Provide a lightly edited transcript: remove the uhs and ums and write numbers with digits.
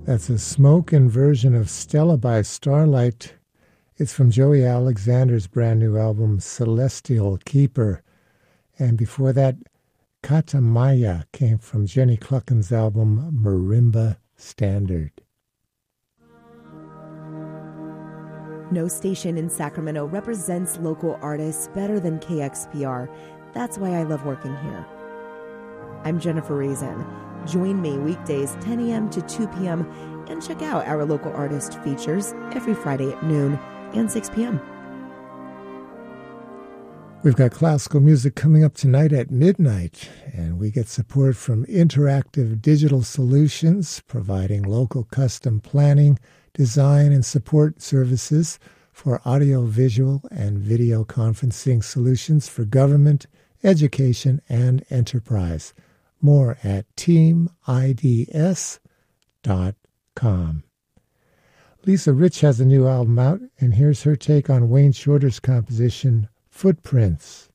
That's a smoke version of Stella by Starlight. It's from Joey Alexander's brand new album, Celestial Keeper. And before that, Katamaya came from Jenny Clucken's album, Marimba Standard. No station in Sacramento represents local artists better than KXPR. That's why I love working here. I'm Jennifer Reason. Join me weekdays 10 a.m. to 2 p.m. and check out our local artist features every Friday at noon and 6 p.m. We've got classical music coming up tonight at midnight, and we get support from Interactive Digital Solutions, providing local custom planning, design, and support services for audio, visual, and video conferencing solutions for government, education, and enterprise. More at teamids.com. Lisa Rich has a new album out, and here's her take on Wayne Shorter's composition, Footprints.